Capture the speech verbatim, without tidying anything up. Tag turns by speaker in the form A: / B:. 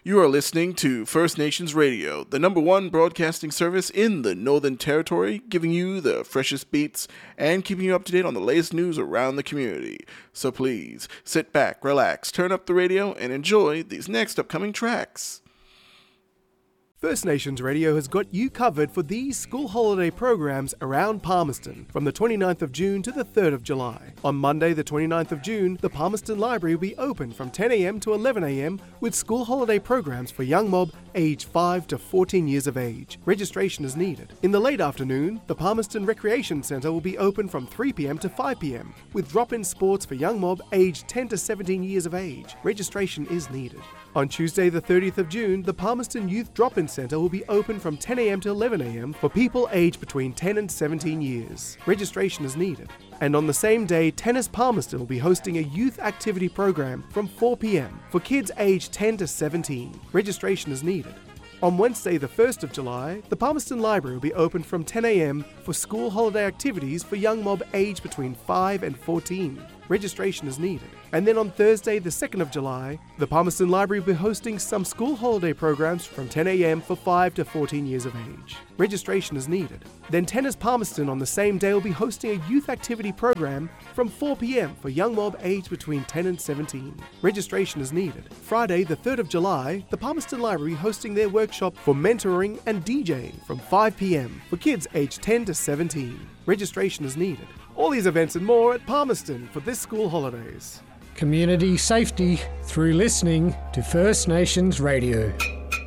A: You are listening to First Nations Radio, the number one broadcasting service in the Northern Territory, giving you the freshest beats and keeping you up to date on the latest news around the community. So please, sit back, relax, turn up the radio, and enjoy these next upcoming tracks.
B: First Nations Radio has got you covered for these school holiday programs around Palmerston from the twenty-ninth of June to the third of July. On Monday, the twenty-ninth of June, the Palmerston Library will be open from ten a.m. to eleven a.m. with school holiday programs for young mob aged five to fourteen years of age. Registration is needed. In the late afternoon, the Palmerston Recreation Centre will be open from three p.m. to five p.m. with drop-in sports for young mob aged ten to seventeen years of age. Registration is needed. On Tuesday, the thirtieth of June, the Palmerston Youth Drop-In Centre will be open from ten a.m. to eleven a.m. for people aged between ten and seventeen years. Registration is needed. And on the same day, Tennis Palmerston will be hosting a youth activity program from four p.m. for kids aged ten to seventeen. Registration is needed. On Wednesday, the first of July, the Palmerston Library will be open from ten a.m. for school holiday activities for young mob aged between five and fourteen. Registration is needed. And then on Thursday, the second of July, the Palmerston Library will be hosting some school holiday programs from ten a.m. for five to fourteen years of age. Registration is needed. Then Tennis Palmerston on the same day will be hosting a youth activity program from four p.m. for young mob aged between ten and seventeen. Registration is needed. Friday, the third of July, the Palmerston Library will be hosting their workshop for mentoring and DJing from five p.m. for kids aged ten to seventeen. Registration is needed. All these events and more at Palmerston for this school holidays.
C: Community safety through listening to First Nations Radio.